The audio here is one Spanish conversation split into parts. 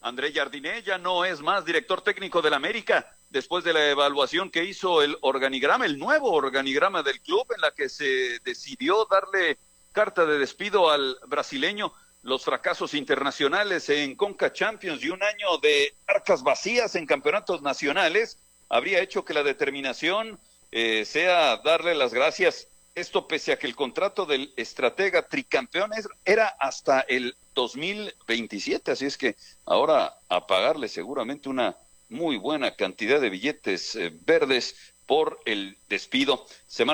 André Jardiné ya no es más director técnico del América, después de la evaluación que hizo el organigrama, el nuevo organigrama del club, en la que se decidió darle carta de despido al brasileño. Los fracasos internacionales en Conca Champions y un año de arcas vacías en campeonatos nacionales habría hecho que la determinación sea darle las gracias. Esto pese a que el contrato del estratega tricampeón era hasta el 2027, así es que ahora a pagarle seguramente una muy buena cantidad de billetes verdes por el despido.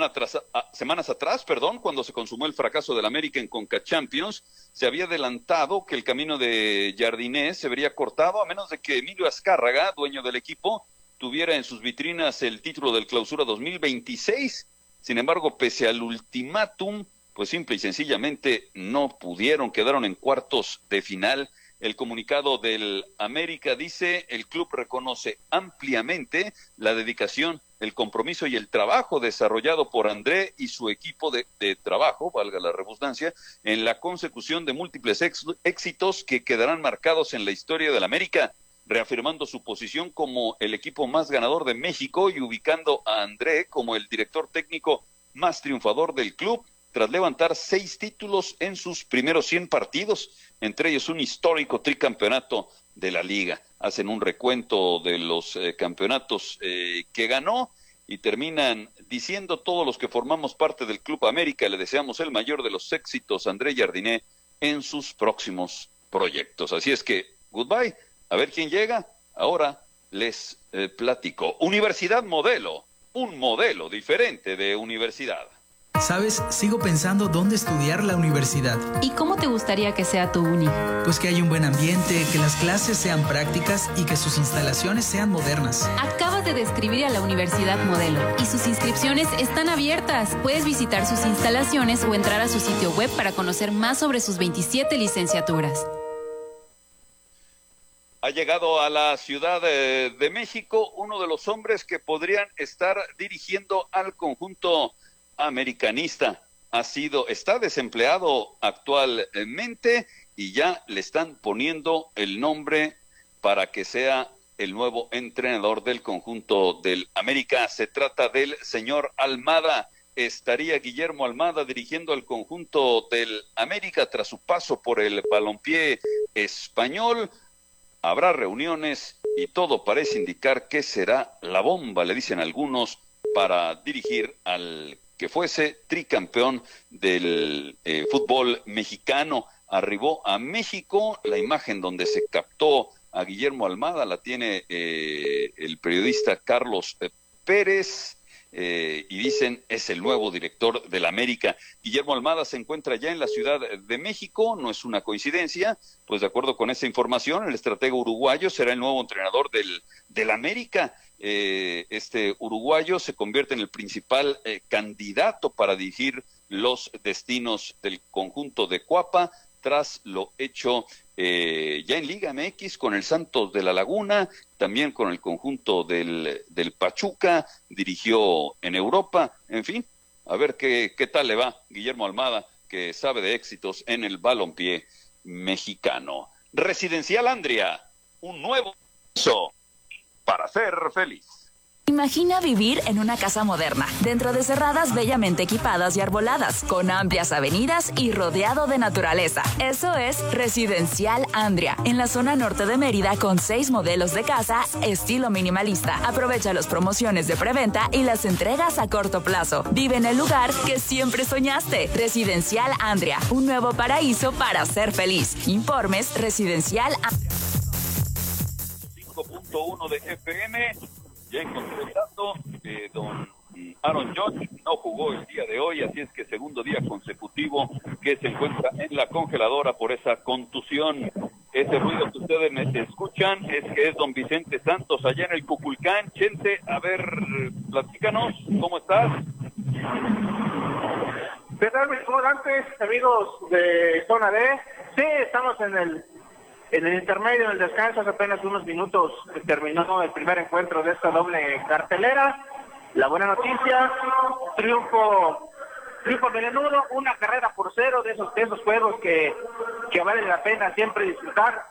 Semanas atrás, cuando se consumó el fracaso del América en Conca Champions, se había adelantado que el camino de Jardiné se vería cortado a menos de que Emilio Azcárraga, dueño del equipo, tuviera en sus vitrinas el título del Clausura 2026. Sin embargo, pese al ultimátum, pues simple y sencillamente no pudieron, quedaron en cuartos de final. El comunicado del América dice: el club reconoce ampliamente la dedicación, el compromiso y el trabajo desarrollado por André y su equipo de trabajo, valga la redundancia, en la consecución de múltiples éxitos que quedarán marcados en la historia del América, reafirmando su posición como el equipo más ganador de México y ubicando a André como el director técnico más triunfador del club, tras levantar 6 títulos en sus primeros 100 partidos, entre ellos un histórico tricampeonato de la Liga. Hacen un recuento de los campeonatos que ganó y terminan diciendo: todos los que formamos parte del Club América le deseamos el mayor de los éxitos a André Jardiné en sus próximos proyectos. Así es que, goodbye, a ver quién llega. Ahora les platico. Universidad Modelo, un modelo diferente de universidad. ¿Sabes? Sigo pensando dónde estudiar la universidad. ¿Y cómo te gustaría que sea tu uni? Pues que haya un buen ambiente, que las clases sean prácticas y que sus instalaciones sean modernas. Acabas de describir a la Universidad Modelo y sus inscripciones están abiertas. Puedes visitar sus instalaciones o entrar a su sitio web para conocer más sobre sus 27 licenciaturas. Ha llegado a la Ciudad de México uno de los hombres que podrían estar dirigiendo al conjunto americanista. Está desempleado actualmente y ya le están poniendo el nombre para que sea el nuevo entrenador del conjunto del América. Se trata del señor Almada. Estaría Guillermo Almada dirigiendo al conjunto del América tras su paso por el balompié español. Habrá reuniones y todo parece indicar que será la bomba, le dicen algunos, para dirigir al que fuese tricampeón del fútbol mexicano. Arribó a México, la imagen donde se captó a Guillermo Almada la tiene el periodista Carlos Pérez, y dicen es el nuevo director del América. Guillermo Almada se encuentra ya en la Ciudad de México, no es una coincidencia, pues de acuerdo con esa información, el estratega uruguayo será el nuevo entrenador del América. Este uruguayo se convierte en el principal candidato para dirigir los destinos del conjunto de Cuapa, tras lo hecho ya en Liga MX con el Santos de la Laguna, también con el conjunto del Pachuca, dirigió en Europa. En fin, a ver qué tal le va Guillermo Almada, que sabe de éxitos en el balompié mexicano. Residencial Andria, un nuevo uso para ser feliz. Imagina vivir en una casa moderna, dentro de cerradas bellamente equipadas y arboladas, con amplias avenidas y rodeado de naturaleza. Eso es Residencial Andria, en la zona norte de Mérida, con 6 modelos de casa estilo minimalista. Aprovecha las promociones de preventa y las entregas a corto plazo. Vive en el lugar que siempre soñaste. Residencial Andria, un nuevo paraíso para ser feliz. Informes Residencial Andria. 5.1 de FM. Ya encontré el dato, don Aaron Judge no jugó el día de hoy, así es que segundo día consecutivo que se encuentra en la congeladora por esa contusión. Ese ruido que ustedes me escuchan es que es don Vicente Santos allá en el Cuculcán. Chente, a ver, platícanos, ¿cómo estás? ¿Qué tal, mis comandantes, amigos de Zona D? Sí, estamos en el intermedio, en el descanso. Hace apenas unos minutos terminó el primer encuentro de esta doble cartelera. La buena noticia, triunfo melenudo, 1-0, de esos juegos que vale la pena siempre disfrutar.